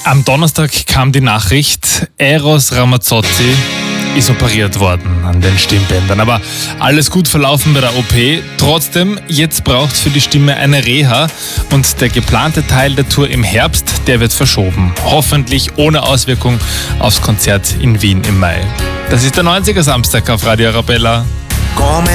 Am Donnerstag kam die Nachricht, Eros Ramazzotti ist operiert worden an den Stimmbändern. Aber alles gut verlaufen bei der OP. Trotzdem, jetzt braucht es für die Stimme eine Reha und der geplante Teil der Tour im Herbst, der wird verschoben. Hoffentlich ohne Auswirkung aufs Konzert in Wien im Mai. Das ist der 90er Samstag auf Radio Arabella.